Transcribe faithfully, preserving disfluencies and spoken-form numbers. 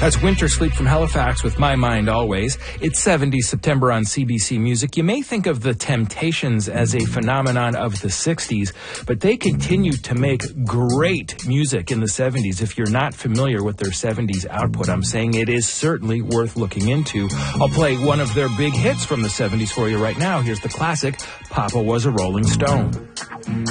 That's Winter Sleep from Halifax with My Mind Always. It's seventies September on C B C Music. You may think of the Temptations as a phenomenon of the sixties, but they continued to make great music in the seventies. If you're not familiar with their seventies output, I'm saying it is certainly worth looking into. I'll play one of their big hits from the seventies for you right now. Here's the classic, Papa Was a Rolling Stone.